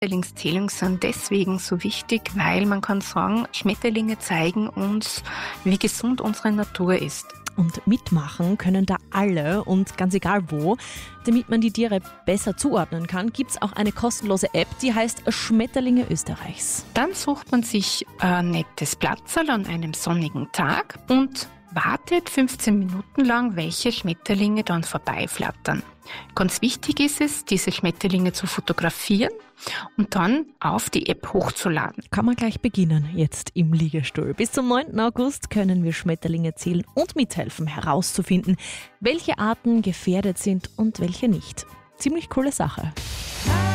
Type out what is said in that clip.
Schmetterlingszählung sind deswegen so wichtig, weil man kann sagen, Schmetterlinge zeigen uns, wie gesund unsere Natur ist. Und mitmachen können da alle und ganz egal wo. Damit man die Tiere besser zuordnen kann, gibt es auch eine kostenlose App, die heißt Schmetterlinge Österreichs. Dann sucht man sich ein nettes Platzerl an einem sonnigen Tag und wartet 15 Minuten lang, welche Schmetterlinge dann vorbeiflattern. Ganz wichtig ist es, diese Schmetterlinge zu fotografieren und dann auf die App hochzuladen. Kann man gleich beginnen, jetzt im Liegestuhl. Bis zum 9. August können wir Schmetterlinge zählen und mithelfen, herauszufinden, welche Arten gefährdet sind und welche nicht. Ziemlich coole Sache.